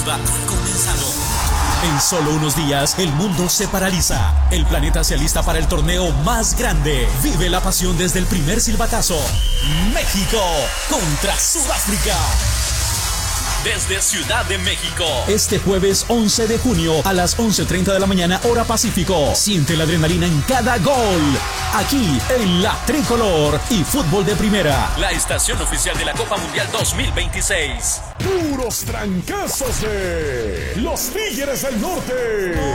deportiva ha comenzado. En solo unos días, el mundo se paraliza. El planeta se alista para el torneo más grande. Vive la pasión desde el primer silbatazo. México contra Sudáfrica. Desde Ciudad de México. Este jueves 11 de junio a las 11:30 de la mañana, hora Pacífico. Siente la adrenalina en cada gol. Aquí en La Tricolor y Fútbol de Primera. La estación oficial de la Copa Mundial 2026. Puros trancazos de los Tigres del Norte.